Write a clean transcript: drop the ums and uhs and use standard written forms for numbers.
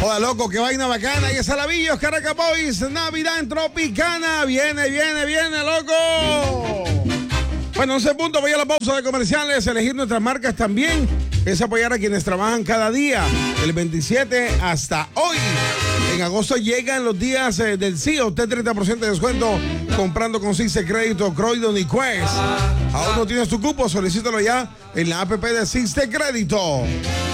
Joda, loco, qué vaina bacana. Y es Alavillos, Caracas Boys, Navidad en Tropicana. Viene, loco. Bueno, 11 puntos, voy a la pausa de comerciales, elegir nuestras marcas también. Es apoyar a quienes trabajan cada día, del 27 hasta hoy. En agosto llegan los días del sí, usted 30% de descuento comprando con Cise Crédito, Croydon y Quest. Aún no tienes tu cupo, solicítalo ya en la app de Cise Crédito.